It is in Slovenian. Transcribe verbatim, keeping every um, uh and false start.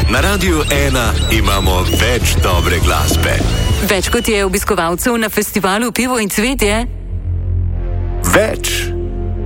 Na Radiu ena imamo več dobre glasbe. Več kot je obiskovalcev na festivalu Pivo in cvetje? Več